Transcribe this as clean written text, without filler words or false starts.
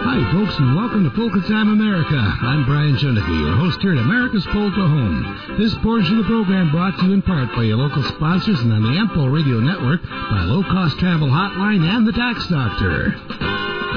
Hi, folks, and welcome to Polka Time America. I'm Brian Schoenecke, your host here at America's Polka Home. This portion of the program brought to you in part by your local sponsors and on the Ample Radio Network by Low Cost Travel Hotline and the Tax Doctor.